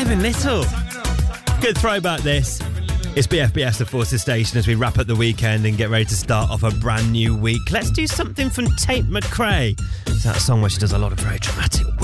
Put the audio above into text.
Kevin Little. Good throwback this. It's BFBS, the Forces Station, as we wrap up the weekend and get ready to start off a brand new week. Let's do something from Tate McRae. It's that song where she does a lot of very dramatic